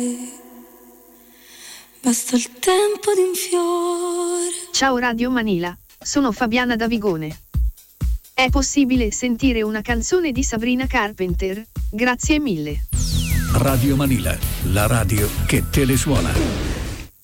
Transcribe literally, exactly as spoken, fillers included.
Basta il tempo di un fiore. Ciao Radio Manila, sono Fabiana da Vigone. È possibile sentire una canzone di Sabrina Carpenter? Grazie mille. Radio Manila, la radio che te le suona.